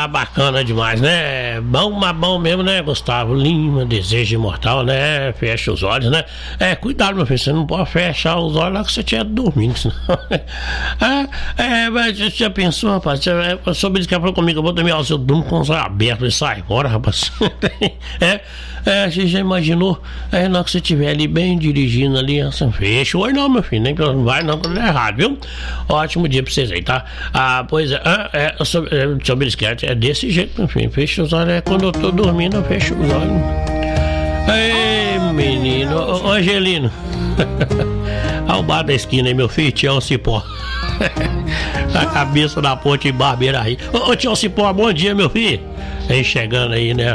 Ah, bacana demais, né? Bom, mas bom mesmo, né, Gustavo Lima? Desejo imortal, né? Fecha os olhos, né? Cuidado, meu filho, você não pode fechar os olhos lá que você estiver dormindo, senão... mas você já pensou, rapaz? Sobre isso que falou comigo, eu vou dormir, eu durmo com os olhos abertos e sai fora, rapaz. Você já imaginou? Na hora que você estiver ali bem dirigindo ali, você fecha o olho não, meu filho, nem não vai não, tudo errado, viu? Ótimo dia pra vocês aí, tá? Pois sobre esquete, é desse jeito, meu filho, fecha os olhos, quando eu tô dormindo, eu fecho os olhos. Ei, menino, ô Angelino. Ao bar da esquina aí, meu filho, Tião Cipó. A cabeça da ponte em Barbeira aí. Ô Tião Cipó, bom dia, meu filho. Aí chegando aí, né?